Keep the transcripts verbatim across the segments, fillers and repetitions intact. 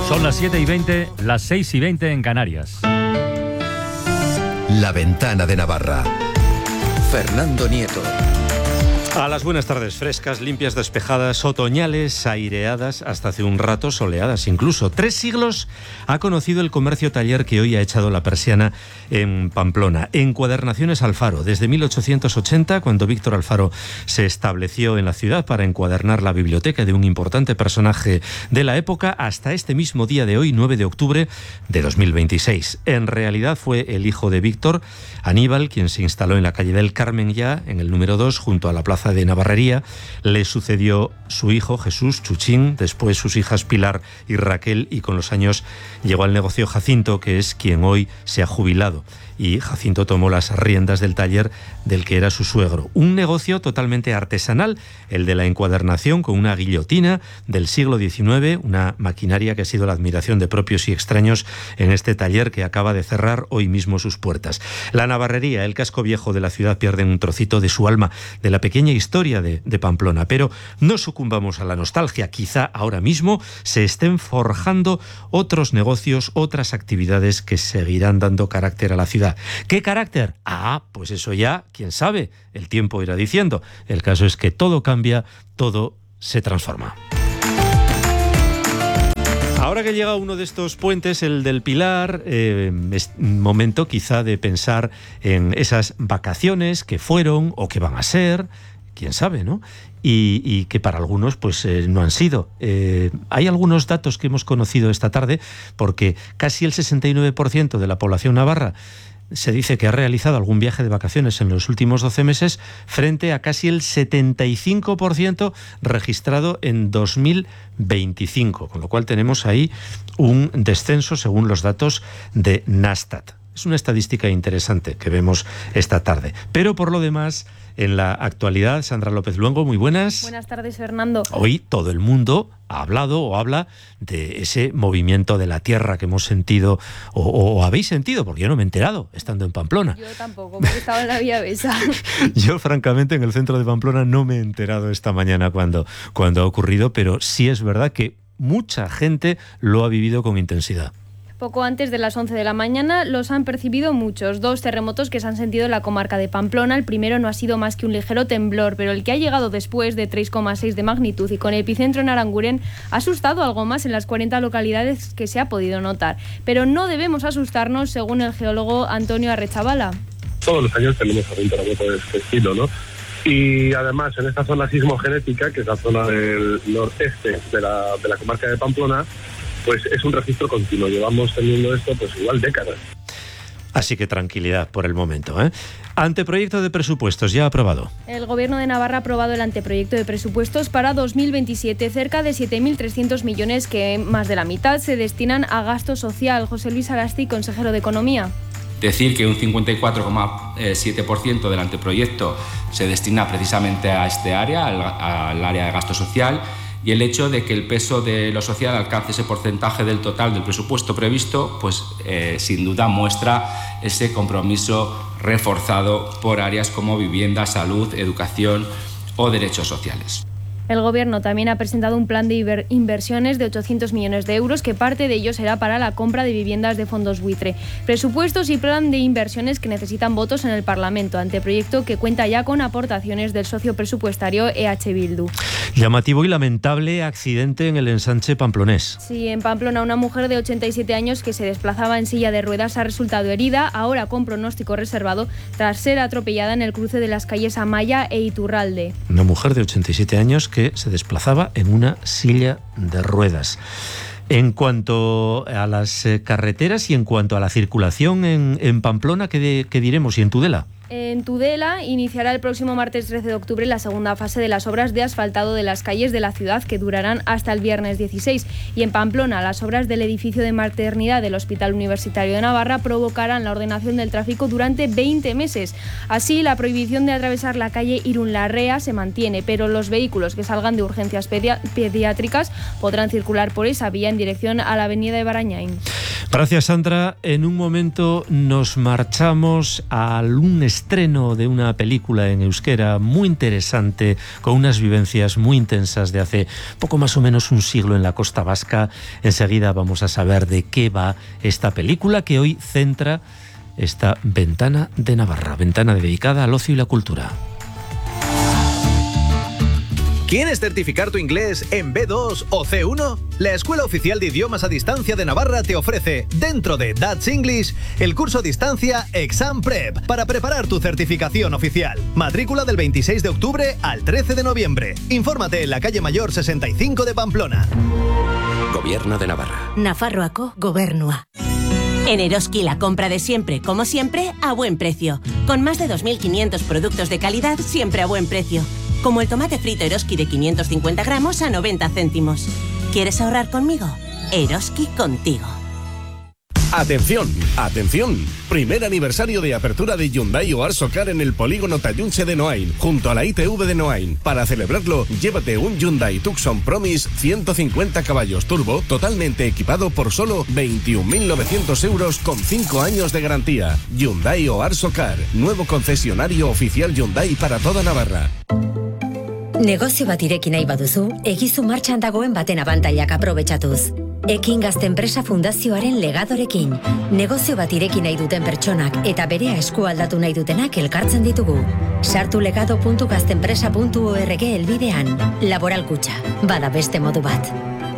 Son las siete y veinte, las seis y veinte en Canarias. La Ventana de Navarra. Fernando Nieto. A las buenas tardes, frescas, limpias, despejadas, otoñales, aireadas, hasta hace un rato soleadas incluso. Tres siglos ha conocido el comercio taller que hoy ha echado la persiana en Pamplona. Encuadernaciones Alfaro, desde mil ochocientos ochenta, cuando Víctor Alfaro se estableció en la ciudad para encuadernar la biblioteca de un importante personaje de la época, hasta este mismo día de hoy, nueve de octubre de dos mil veintiséis. En realidad fue el hijo de Víctor, Aníbal, quien se instaló en la calle del Carmen ya, en el número dos, junto a la plaza de Navarrería. Le sucedió su hijo Jesús Chuchín, después sus hijas Pilar y Raquel, y con los años llegó al negocio Jacinto, que es quien hoy se ha jubilado. Y Jacinto tomó las riendas del taller del que era su suegro. Un negocio totalmente artesanal, el de la encuadernación, con una guillotina del siglo diecinueve, una maquinaria que ha sido la admiración de propios y extraños en este taller que acaba de cerrar hoy mismo sus puertas. La Navarrería, el casco viejo de la ciudad, pierde un trocito de su alma, de la pequeña historia de, de Pamplona, pero no sucumbamos a la nostalgia. Quizá ahora mismo se estén forjando otros negocios, otras actividades que seguirán dando carácter a la ciudad. ¿Qué carácter? Ah, pues eso ya, quién sabe, el tiempo irá diciendo. El caso es que todo cambia, todo se transforma. Ahora que llega uno de estos puentes, el del Pilar, eh, es momento quizá de pensar en esas vacaciones que fueron o que van a ser, quién sabe, ¿no? Y, y que para algunos pues eh, no han sido. Eh, hay algunos datos que hemos conocido esta tarde, porque casi el sesenta y nueve por ciento de la población navarra se dice que ha realizado algún viaje de vacaciones en los últimos doce meses, frente a casi el setenta y cinco por ciento registrado en dos mil veinticinco, con lo cual tenemos ahí un descenso según los datos de Nastat. Es una estadística interesante que vemos esta tarde. Pero por lo demás, en la actualidad, Sandra López Luengo, muy buenas. Buenas tardes, Fernando. Hoy todo el mundo ha hablado o habla de ese movimiento de la tierra que hemos sentido, o, o habéis sentido, porque yo no me he enterado estando en Pamplona. Yo tampoco, porque estaba en la Vía Besa. Yo, francamente, en el centro de Pamplona no me he enterado esta mañana cuando, cuando ha ocurrido, pero sí es verdad que mucha gente lo ha vivido con intensidad. Poco antes de las once de la mañana los han percibido muchos, dos terremotos que se han sentido en la comarca de Pamplona. El primero no ha sido más que un ligero temblor, pero el que ha llegado después, de tres coma seis de magnitud y con epicentro en Aranguren, ha asustado algo más en las cuarenta localidades que se ha podido notar. Pero no debemos asustarnos, según el geólogo Antonio Arrechavala. Todos los años tenemos algún terremoto de este estilo, ¿no? Y además en esta zona sismogénetica, que es la zona del noreste de la, de la comarca de Pamplona, pues es un registro continuo. Llevamos teniendo esto pues igual décadas. Así que tranquilidad por el momento, ¿eh? Anteproyecto de presupuestos ya aprobado. El Gobierno de Navarra ha aprobado el anteproyecto de presupuestos para dos mil veintisiete, cerca de siete mil trescientos millones, que más de la mitad se destinan a gasto social. José Luis Agasti, consejero de Economía. Decir que un cincuenta y cuatro coma siete por ciento del anteproyecto se destina precisamente a este área, al, al área de gasto social, y el hecho de que el peso de lo social alcance ese porcentaje del total del presupuesto previsto, pues eh, sin duda muestra ese compromiso reforzado por áreas como vivienda, salud, educación o derechos sociales. El Gobierno también ha presentado un plan de inversiones de ochocientos millones de euros, que parte de ello será para la compra de viviendas de fondos buitre. Presupuestos y plan de inversiones que necesitan votos en el Parlamento, anteproyecto que cuenta ya con aportaciones del socio presupuestario E H Bildu. Llamativo y lamentable accidente en el ensanche pamplonés. Sí, en Pamplona una mujer de ochenta y siete años que se desplazaba en silla de ruedas ha resultado herida, ahora con pronóstico reservado, tras ser atropellada en el cruce de las calles Amaya e Iturralde. Una mujer de ochenta y siete años que que se desplazaba en una silla de ruedas. En cuanto a las carreteras y en cuanto a la circulación en, en Pamplona, ¿qué, de, qué diremos? ¿Y en Tudela? En Tudela iniciará el próximo martes trece de octubre la segunda fase de las obras de asfaltado de las calles de la ciudad, que durarán hasta el viernes dieciséis. Y en Pamplona, las obras del edificio de maternidad del Hospital Universitario de Navarra provocarán la ordenación del tráfico durante veinte meses. Así, la prohibición de atravesar la calle Irún Larrea se mantiene, pero los vehículos que salgan de urgencias pedi- pediátricas podrán circular por esa vía en dirección a la avenida de Barañain. Gracias, Sandra. En un momento nos marchamos a un estreno de una película en euskera muy interesante, con unas vivencias muy intensas de hace poco más o menos un siglo en la costa vasca. Enseguida vamos a saber de qué va esta película que hoy centra esta Ventana de Navarra, ventana dedicada al ocio y la cultura. ¿Quieres certificar tu inglés en B dos o C uno? La Escuela Oficial de Idiomas a Distancia de Navarra te ofrece, dentro de Dutch English, el curso a distancia Exam Prep para preparar tu certificación oficial. Matrícula del veintiséis de octubre al trece de noviembre. Infórmate en la calle Mayor sesenta y cinco de Pamplona. Gobierno de Navarra. Nafarroako Gobernua. En Eroski la compra de siempre, como siempre, a buen precio. Con más de dos mil quinientos productos de calidad, siempre a buen precio. Como el tomate frito Eroski de quinientos cincuenta gramos a noventa céntimos. ¿Quieres ahorrar conmigo? Eroski contigo. Atención, atención. Primer aniversario de apertura de Hyundai Oarsocar en el polígono Tallunche de Noain, junto a la I T V de Noain. Para celebrarlo, llévate un Hyundai Tucson Promise ciento cincuenta caballos turbo, totalmente equipado por solo veintiún mil novecientos euros con cinco años de garantía. Hyundai Oarsocar, nuevo concesionario oficial Hyundai para toda Navarra. Negozio bat ireki nahi baduzu, egizu martxan dagoen baten abantailak aprobetxatuz. Ekin Gazte Enpresa Fundazioaren legadorekin. Negozio bat ireki nahi duten pertsonak eta berea eskualdatu nahi dutenak elkartzen ditugu. Sartu legado puntu gaztenpresa puntu org elbidean. Laboral Kutxa, bada beste modu bat.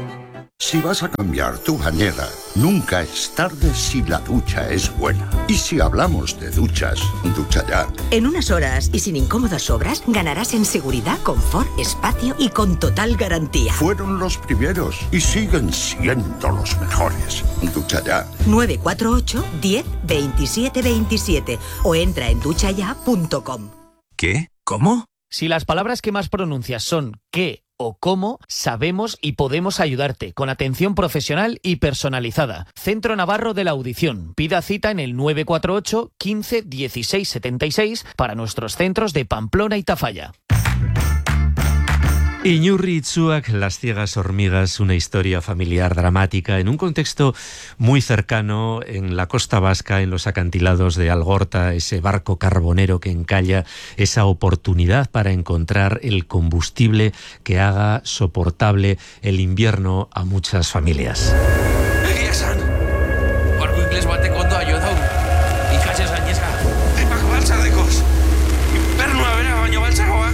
Si vas a cambiar tu bañera, nunca es tarde si la ducha es buena. Y si hablamos de duchas, Ducha Ya. En unas horas y sin incómodas obras, ganarás en seguridad, confort, espacio y con total garantía. Fueron los primeros y siguen siendo los mejores. Ducha Ya. nueve cuatro ocho, diez, veintisiete veintisiete o entra en ducha ya punto com. ¿Qué? ¿Cómo? Si las palabras que más pronuncias son qué o cómo, sabemos y podemos ayudarte con atención profesional y personalizada. Centro Navarro de la Audición. Pida cita en el nueve cuatro ocho, quince, dieciséis setenta y seis para nuestros centros de Pamplona y Tafalla. Iñurri Itzuak, Las ciegas hormigas, una historia familiar dramática en un contexto muy cercano en la costa vasca, en los acantilados de Algorta, ese barco carbonero que encalla, esa oportunidad para encontrar el combustible que haga soportable el invierno a muchas familias. Egia esan, barko ingles batek ondo aio dau, ikasez gainezka, aipak baltzadekoz, inbernua bera baino baltzagoak.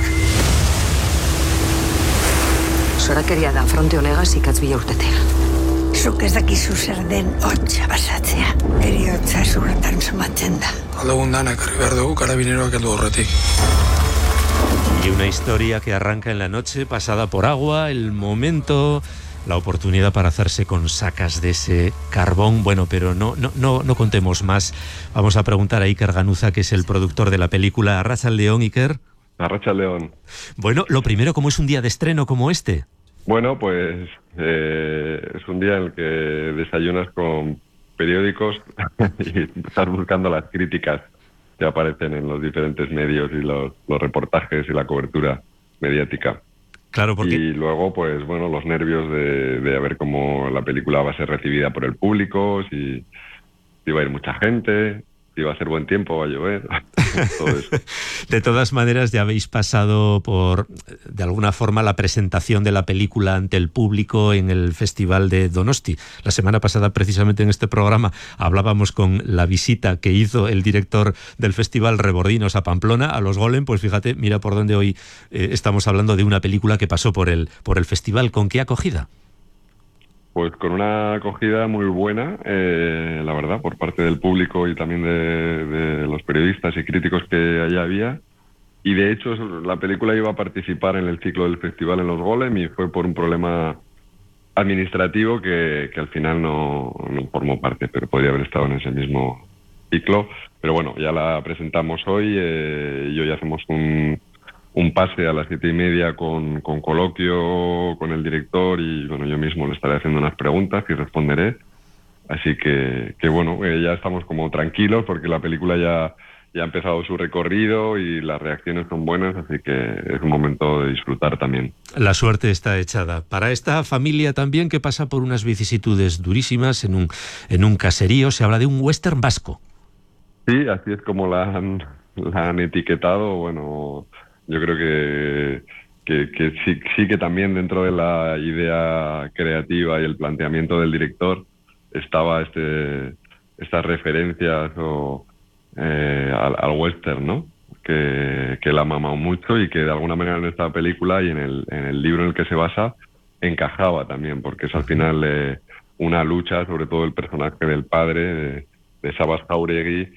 Zorakeria da fronte honegaz ikatz bila urtetea. Zuk ez dakizu zer den hotxa basatzea. Eriotza zurretan somatzen da. Aldugun danak arri behar dugu karabineroak heldu horretik. Y una historia que arranca en la noche, pasada por agua, el momento, la oportunidad para hacerse con sacas de ese carbón. Bueno, pero no, no, no, no contemos más. Vamos a preguntar a Iker Ganuza, que es el productor de la película. Arratsaldeon, Iker. Arratsaldeon. Bueno, lo primero, ¿cómo es un día de estreno como este? Bueno, pues eh, es un día en el que desayunas con periódicos y estás buscando las críticas que aparecen en los diferentes medios y los, los reportajes y la cobertura mediática. Claro, porque... Y luego, pues bueno, los nervios de, de ver cómo la película va a ser recibida por el público, si, si va a ir mucha gente, si va a ser buen tiempo, va a llover, todo eso. De todas maneras, ya habéis pasado por, de alguna forma, la presentación de la película ante el público en el Festival de Donosti. La semana pasada, precisamente en este programa, hablábamos con la visita que hizo el director del Festival Rebordinos a Pamplona, a los Golem. Pues fíjate, mira por dónde hoy eh, estamos hablando de una película que pasó por el, por el festival. ¿Con qué acogida? Pues con una acogida muy buena, eh, la verdad, por parte del público y también de, de los periodistas y críticos que allá había. Y de hecho la película iba a participar en el ciclo del festival en Los Golem y fue por un problema administrativo que, que al final no, no formó parte, pero podría haber estado en ese mismo ciclo. Pero bueno, ya la presentamos hoy eh, y hoy hacemos un... un pase a las siete y media con, con coloquio con el director y bueno, yo mismo le estaré haciendo unas preguntas y responderé. Así que, que bueno, eh, ya estamos como tranquilos porque la película ya, ya ha empezado su recorrido y las reacciones son buenas, así que es un momento de disfrutar también. La suerte está echada. Para esta familia también que pasa por unas vicisitudes durísimas en un, en un caserío, se habla de un western vasco. Sí, así es como la han, la han etiquetado. Bueno, yo creo que, que, que sí, sí que también dentro de la idea creativa y el planteamiento del director estaba este estas referencias o Eh, al, al western, ¿no? Que, que él ha mamado mucho y que de alguna manera en esta película y en el, en el libro en el que se basa encajaba también, porque es al final eh, una lucha, sobre todo el personaje del padre de, de Sabas Jauregui,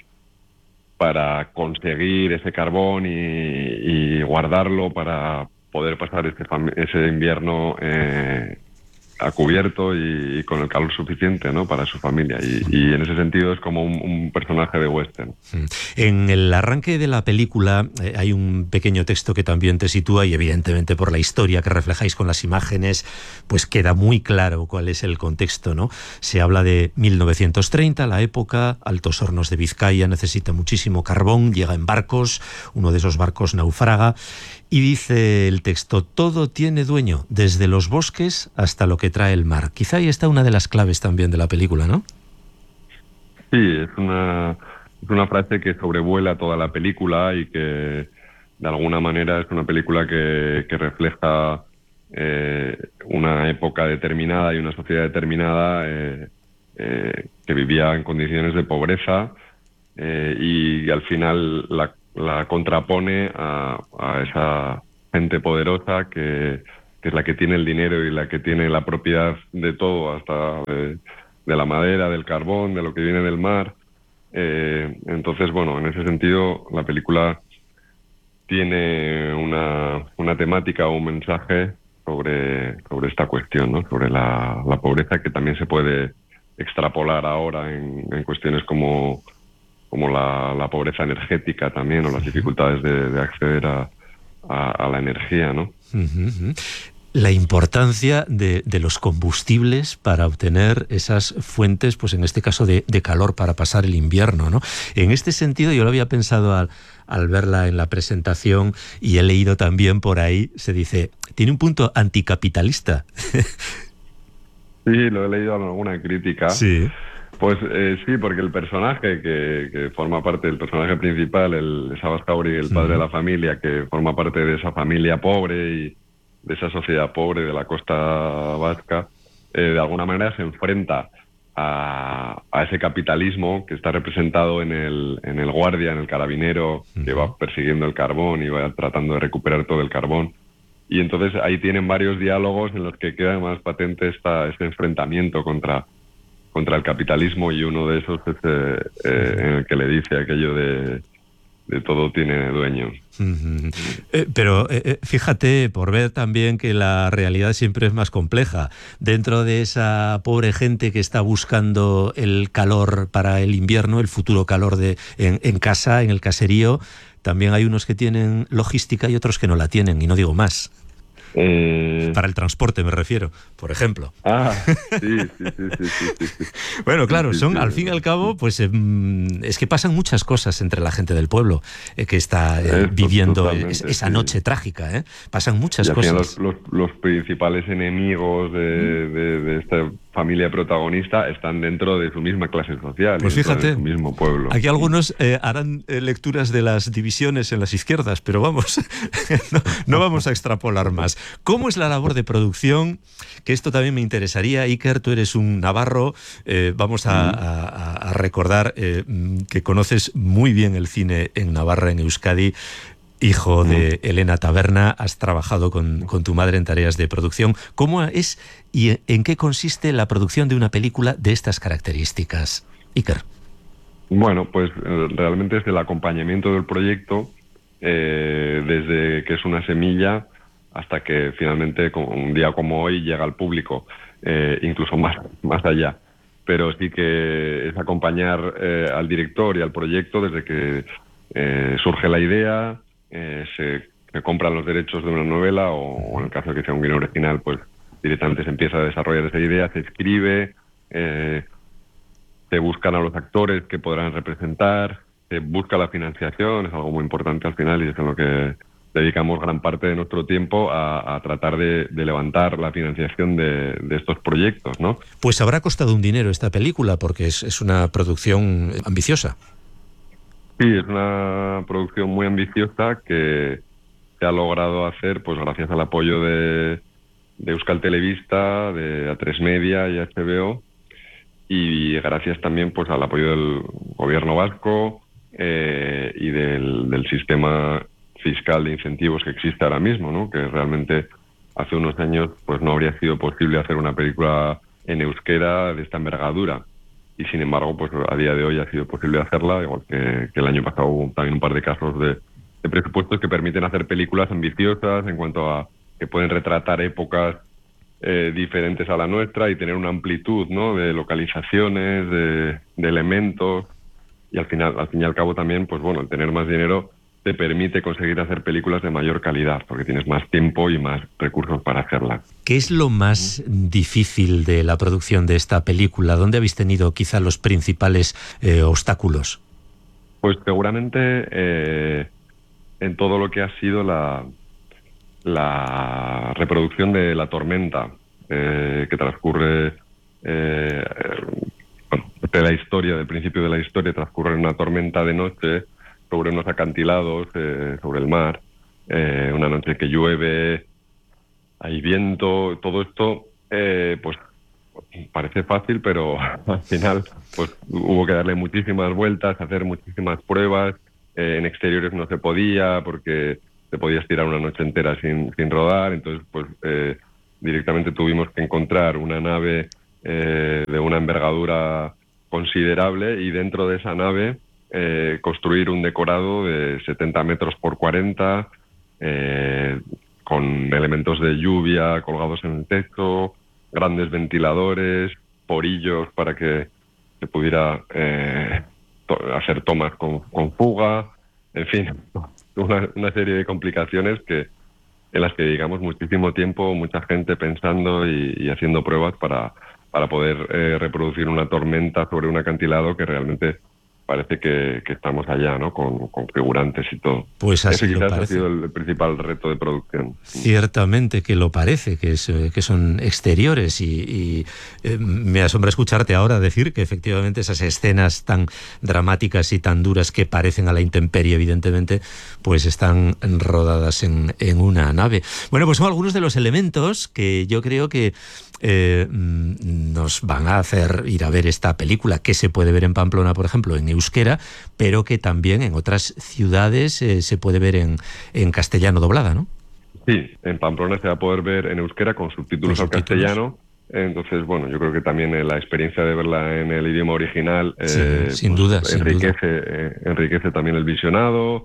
para conseguir ese carbón y, y guardarlo para poder pasar ese, ese invierno eh, a cubierto y, y con el calor suficiente, ¿no?, para su familia, y, y en ese sentido es como un, un personaje de western. En el arranque de la película eh, hay un pequeño texto que también te sitúa, y evidentemente por la historia que reflejáis con las imágenes pues queda muy claro cuál es el contexto, ¿no? Se habla de mil novecientos treinta, la época, Altos Hornos de Vizcaya necesita muchísimo carbón, llega en barcos, uno de esos barcos naufraga. Y dice el texto, todo tiene dueño, desde los bosques hasta lo que trae el mar. Quizá ahí está una de las claves también de la película, ¿no? Sí, es una, es una frase que sobrevuela toda la película y que de alguna manera es una película que, que refleja eh, una época determinada y una sociedad determinada eh, eh, que vivía en condiciones de pobreza eh, y al final la la contrapone a, a esa gente poderosa que, que es la que tiene el dinero y la que tiene la propiedad de todo, hasta de, de la madera, del carbón, de lo que viene del mar. Eh, entonces, bueno, en ese sentido la película tiene una, una temática o un mensaje sobre, sobre esta cuestión, ¿no? Sobre la, la pobreza, que también se puede extrapolar ahora en, en cuestiones como como la, la pobreza energética también, o las dificultades de, de acceder a, a, a la energía, ¿no? Uh-huh. La importancia de, de los combustibles para obtener esas fuentes, pues en este caso de, de calor para pasar el invierno, ¿no? En este sentido, yo lo había pensado al, al verla en la presentación y he leído también por ahí, se dice, tiene un punto anticapitalista. Sí, lo he leído en alguna crítica. Sí. Pues eh, sí, porque el personaje que, que forma parte del personaje principal, el Sabas Jauregui, el padre uh-huh. de la familia, que forma parte de esa familia pobre y de esa sociedad pobre de la costa vasca, eh, de alguna manera se enfrenta a, a ese capitalismo que está representado en el, en el guardia, en el carabinero, uh-huh. que va persiguiendo el carbón y va tratando de recuperar todo el carbón. Y entonces ahí tienen varios diálogos en los que queda más patente esta, este enfrentamiento contra... contra el capitalismo, y uno de esos es eh, eh, en el que le dice aquello de, de todo tiene dueño. Uh-huh. Eh, pero eh, fíjate, por ver también que la realidad siempre es más compleja. Dentro de esa pobre gente que está buscando el calor para el invierno, el futuro calor de en, en casa, en el caserío, también hay unos que tienen logística y otros que no la tienen, y no digo más. Eh... Para el transporte me refiero, por ejemplo. Ah, sí, sí, sí, sí, sí, sí. Bueno, claro, sí, son sí, al sí. fin y al cabo, pues eh, es que pasan muchas cosas entre la gente del pueblo eh, que está eh, viviendo es, esa sí. noche trágica, ¿eh? Pasan muchas y al cosas. Final los, los, los principales enemigos de, de, de esta familia protagonista están dentro de su misma clase social, pues fíjate, de su mismo pueblo. Aquí algunos eh, harán eh, lecturas de las divisiones en las izquierdas, pero vamos, no, no vamos a extrapolar más. ¿Cómo es la labor de producción? Que esto también me interesaría. Iker, tú eres un navarro, eh, vamos a, a, a recordar eh, que conoces muy bien el cine en Navarra, en Euskadi. Hijo de Elena Taberna, has trabajado con, con tu madre en tareas de producción. ¿Cómo es y en qué consiste la producción de una película de estas características? Iker. Bueno, pues realmente es el acompañamiento del proyecto, eh, desde que es una semilla hasta que finalmente, un día como hoy, llega al público, eh, incluso más, más allá. Pero sí que es acompañar eh, al director y al proyecto desde que eh, surge la idea, Eh, se, se compran los derechos de una novela o, o en el caso de que sea un guion original, pues directamente se empieza a desarrollar esa idea, se escribe, eh, se buscan a los actores que podrán representar se busca la financiación, es algo muy importante al final y es en lo que dedicamos gran parte de nuestro tiempo a, a tratar de, de levantar la financiación de, de estos proyectos, ¿no? Pues habrá costado un dinero esta película porque es, es una producción ambiciosa. Sí, es una producción muy ambiciosa que se ha logrado hacer pues gracias al apoyo de, de Euskal Telebista, de A tres Media y H B O, y gracias también pues al apoyo del gobierno vasco eh, y del, del sistema fiscal de incentivos que existe ahora mismo, ¿no? Que realmente hace unos años pues no habría sido posible hacer una película en euskera de esta envergadura. Y sin embargo, pues a día de hoy ha sido posible hacerla, igual que, que el año pasado hubo también un par de casos de, de presupuestos que permiten hacer películas ambiciosas en cuanto a que pueden retratar épocas eh, diferentes a la nuestra y tener una amplitud, ¿no? De localizaciones, de, de elementos, y al final, al fin y al cabo también, pues bueno, el tener más dinero te permite conseguir hacer películas de mayor calidad, porque tienes más tiempo y más recursos para hacerlas. ¿Qué es lo más difícil de la producción de esta película? ¿Dónde habéis tenido quizá los principales eh, obstáculos? Pues seguramente eh, en todo lo que ha sido la, la reproducción de La Tormenta, eh, que transcurre... Eh, bueno, de la historia, del principio de la historia, transcurre en una tormenta de noche sobre unos acantilados, eh, sobre el mar, eh, una noche que llueve, hay viento, todo esto, eh, pues parece fácil, pero al final pues hubo que darle muchísimas vueltas, hacer muchísimas pruebas, eh, en exteriores no se podía, porque te podías tirar una noche entera sin, sin rodar, entonces pues eh, directamente tuvimos que encontrar una nave eh, de una envergadura considerable y dentro de esa nave Eh, construir un decorado de setenta metros por cuarenta, eh, con elementos de lluvia colgados en el techo, grandes ventiladores, porillos para que se pudiera eh, to- hacer tomas con, con fuga, en fin, una, una serie de complicaciones que en las que dedicamos muchísimo tiempo, mucha gente pensando y, y haciendo pruebas para, para poder eh, reproducir una tormenta sobre un acantilado que realmente parece que, que estamos allá, ¿no? Con, con figurantes y todo. Pues así Ese lo quizás parece. ha sido el principal reto de producción. Ciertamente que lo parece, que, es, eh, que son exteriores y, y eh, me asombra escucharte ahora decir que efectivamente esas escenas tan dramáticas y tan duras que parecen a la intemperie, evidentemente, pues están rodadas en, en una nave. Bueno, pues son algunos de los elementos que yo creo que eh, nos van a hacer ir a ver esta película, que se puede ver en Pamplona, por ejemplo, en euskera, pero que también en otras ciudades eh, se puede ver en, en castellano doblada, ¿no? Sí, en Pamplona se va a poder ver en euskera con subtítulos, Con al subtítulos. castellano. Entonces, bueno, yo creo que también eh, la experiencia de verla en el idioma original eh, Sí, sin pues, duda, sin enriquece, duda. eh, enriquece también el visionado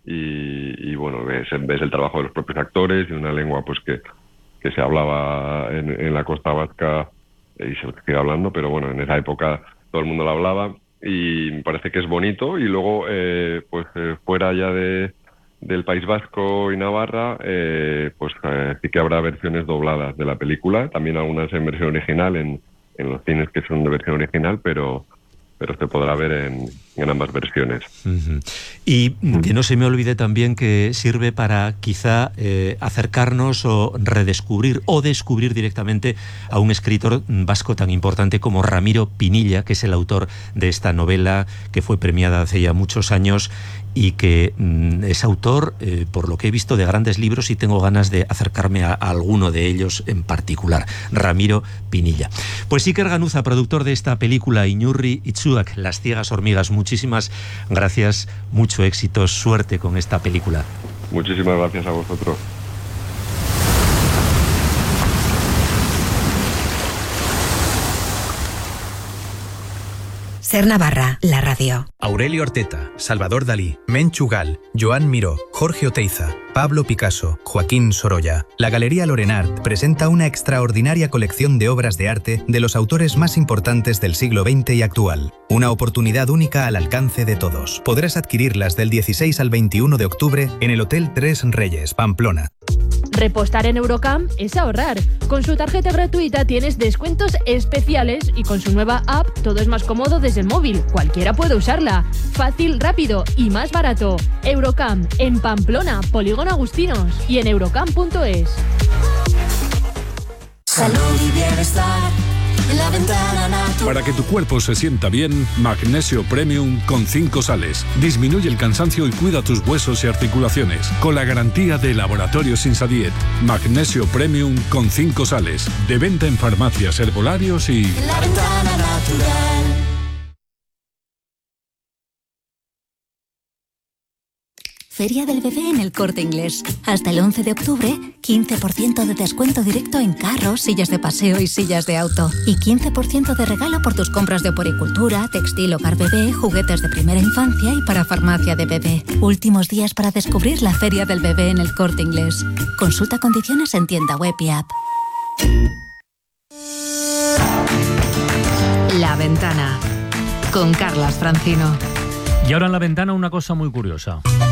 y, y bueno, ves, ves el trabajo de los propios actores y una lengua pues que, que se hablaba en, en la costa vasca y se sigue hablando, pero bueno, en esa época todo el mundo la hablaba y me parece que es bonito. Y luego, eh, pues eh, fuera ya de del País Vasco y Navarra, eh, pues eh, sí que habrá versiones dobladas de la película, también algunas en versión original, en, en los cines que son de versión original, pero pero se podrá ver en, en ambas versiones. Uh-huh. Y que no se me olvide también que sirve para quizá eh, acercarnos o redescubrir o descubrir directamente a un escritor vasco tan importante como Ramiro Pinilla, que es el autor de esta novela que fue premiada hace ya muchos años y que mm, es autor, eh, por lo que he visto, de grandes libros y tengo ganas de acercarme a, a alguno de ellos en particular. Ramiro Pinilla. Pues Iker Ganuza, productor de esta película, Iñurri Itzuak, Las ciegas hormigas, muchísimas gracias, mucho éxito, suerte con esta película. Muchísimas gracias a vosotros. Ser Navarra, la radio. Aurelio Orteta, Salvador Dalí, Menchu Gal, Joan Miró, Jorge Oteiza, Pablo Picasso, Joaquín Sorolla. La Galería Lorenart presenta una extraordinaria colección de obras de arte de los autores más importantes del siglo veinte y actual. Una oportunidad única al alcance de todos. Podrás adquirirlas del dieciséis al veintiuno de octubre en el Hotel Tres Reyes, Pamplona. Repostar en Eurocam es ahorrar. Con su tarjeta gratuita tienes descuentos especiales y con su nueva app todo es más cómodo desde el móvil. Cualquiera puede usarla. Fácil, rápido y más barato. Eurocam, en Pamplona, Polígono Agustinos y en eurocam punto es. Salud y bienestar. La Ventana Natural. Para que tu cuerpo se sienta bien, Magnesio Premium con cinco sales. Disminuye el cansancio y cuida tus huesos y articulaciones. Con la garantía de Laboratorios Insadiet. Magnesio Premium con cinco sales. De venta en farmacias, herbolarios y... La Ventana Natural. Feria del Bebé en El Corte Inglés. Hasta el once de octubre, quince por ciento de descuento directo en carros, sillas de paseo y sillas de auto. Y quince por ciento de regalo por tus compras de oporicultura, textil, hogar bebé, juguetes de primera infancia y para farmacia de bebé. Últimos días para descubrir la Feria del Bebé en El Corte Inglés. Consulta condiciones en tienda web y app. La Ventana con Carlas Francino. Y ahora en La Ventana una cosa muy curiosa.